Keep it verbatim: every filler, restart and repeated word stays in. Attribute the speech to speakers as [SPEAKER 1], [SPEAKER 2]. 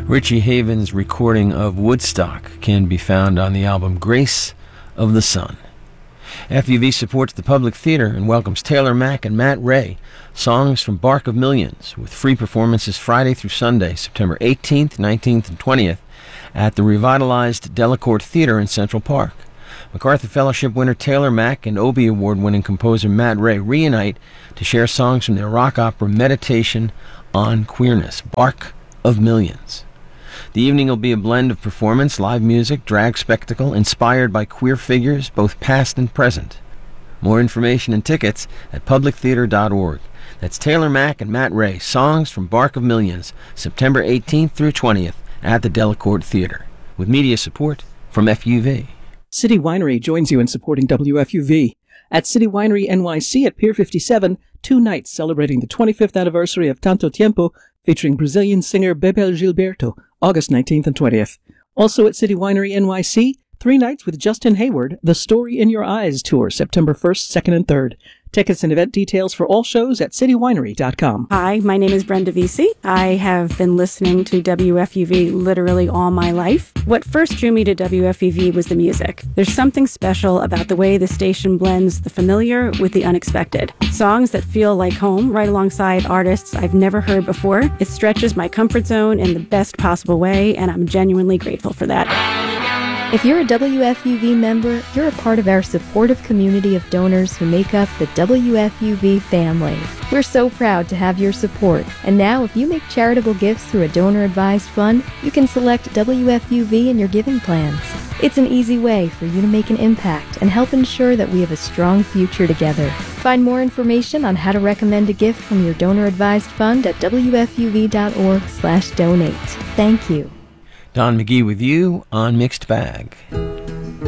[SPEAKER 1] Richie Haven's recording of Woodstock can be found on the album Grace of the Sun. F U V supports the Public Theater and welcomes Taylor Mack and Matt Ray, songs from Bark of Millions, with free performances Friday through Sunday, September eighteenth, nineteenth, and twentieth at the revitalized Delacorte Theater in Central Park. MacArthur Fellowship winner Taylor Mack and Obie Award-winning composer Matt Ray reunite to share songs from their rock opera Meditation on Queerness, Bark of Millions. The evening will be a blend of performance, live music, drag spectacle, inspired by queer figures, both past and present. More information and tickets at public theater dot org. That's Taylor Mack and Matt Ray, songs from Bark of Millions, September eighteenth through twentieth at the Delacorte Theater, with media support from F U V.
[SPEAKER 2] City Winery joins you in supporting W F U V. At City Winery N Y C at Pier fifty-seven, two nights celebrating the twenty-fifth anniversary of Tanto Tiempo, featuring Brazilian singer Bebel Gilberto, August nineteenth and twentieth. Also at City Winery N Y C, three nights with Justin Hayward, The Story in Your Eyes Tour, September first, second, and third. Tickets and event details for all shows at city winery dot com.
[SPEAKER 3] Hi, my name is Brenda Vesey. I have been listening to W F U V literally all my life. What first drew me to W F U V was the music. There's something special about the way the station blends the familiar with the unexpected. Songs that feel like home right alongside artists I've never heard before. It stretches my comfort zone in the best possible way, and I'm genuinely grateful for that.
[SPEAKER 4] If you're a W F U V member, you're a part of our supportive community of donors who make up the W F U V family. We're so proud to have your support. And now, if you make charitable gifts through a donor-advised fund, you can select W F U V in your giving plans. It's an easy way for you to make an impact and help ensure that we have a strong future together. Find more information on how to recommend a gift from your donor-advised fund at W F U V dot org slash donate. Thank you.
[SPEAKER 1] Don McGee with you on Mixed Bag.